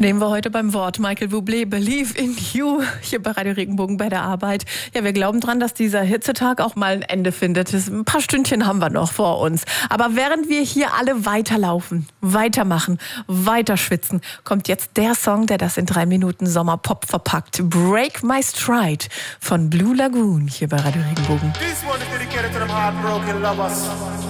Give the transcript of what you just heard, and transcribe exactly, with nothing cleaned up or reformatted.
Nehmen wir heute beim Wort. Michael Bublé, Believe in You, hier bei Radio Regenbogen bei der Arbeit. Ja, wir glauben dran, dass dieser Hitzetag auch mal ein Ende findet. Ein paar Stündchen haben wir noch vor uns. Aber während wir hier alle weiterlaufen, weitermachen, weiter schwitzen, kommt jetzt der Song, der das in drei Minuten Sommerpop verpackt. Break My Stride von Blue Lagoon hier bei Radio Regenbogen. This one is dedicated to them heartbroken lovers.